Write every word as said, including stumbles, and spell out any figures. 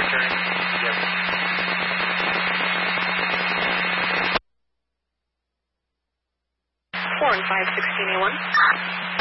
monitoring. Yep. four and five, sixteen A one.